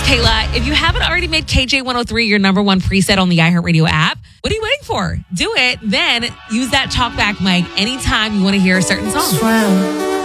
Kayla, if you haven't already made KJ103 your number one preset on the iHeartRadio app, what are you waiting for? Do it. Then use that talkback mic anytime you want to hear a certain song.